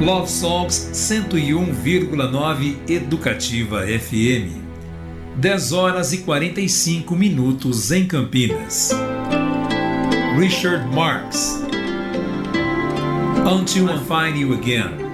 Love Songs 101,9 Educativa FM. 10 horas e 45 minutos em Campinas. Richard Marx. Until I Find You Again.